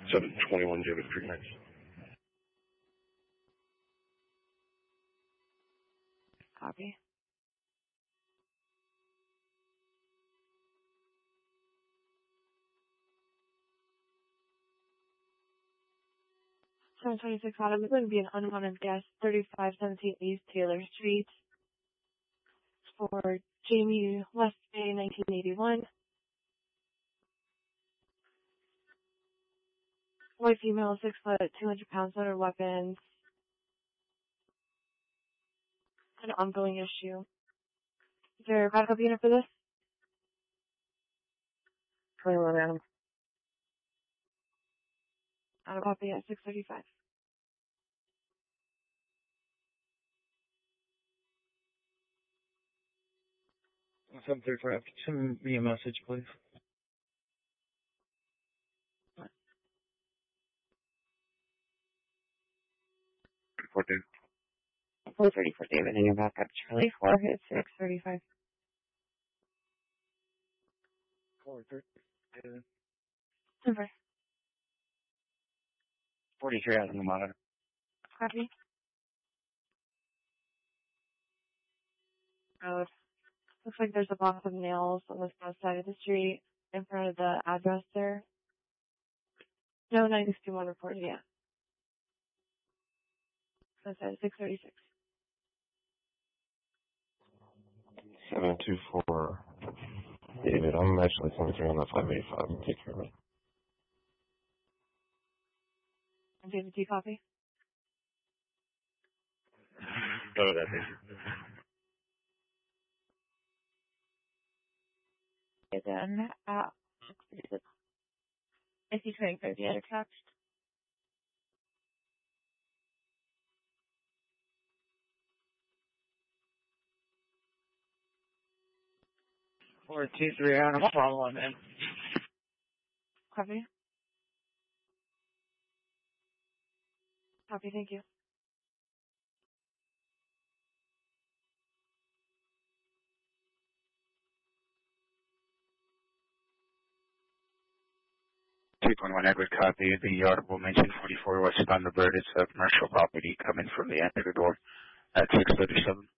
721 David Street next. Copy. So 26 Autumn is going to be an unwanted guest, 3517 East Taylor Street. For Jamie Westbay, 1981. White female, 6 foot, 200 pounds, loaded weapons. An ongoing issue. Is there a backup unit for this? 21 Adam. Out of copy at 6:35. 735. Send me a message, please. Report David. 434 David, and your backup Charlie 4 at 6:35. 430. Over. 43 out on the monitor. Copy. Road. Looks like there's a box of nails on the south side of the street in front of the address there. No 961 reported yet. So it's at 6:36. 724 David. I'm actually coming through on that 585. Take care of it. And David, do you copy? Go with that, thank you. Okay, then, is he trying for the other text? Or 2-3 out on follow on him. Copy. Copy, thank you. Edward, copy. The article mentioned 44 West Thunderbird. It's a commercial property coming from the end of the door at 6:37.